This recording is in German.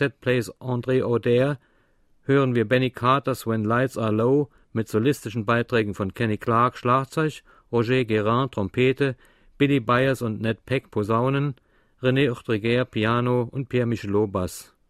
Set Plays André Auder hören wir Benny Carters When Lights Are Low mit solistischen Beiträgen von Kenny Clarke Schlagzeug, Roger Guérin Trompete, Billy Byers und Ned Peck Posaunen, René Oettreguer Piano und Pierre Michelot Bass.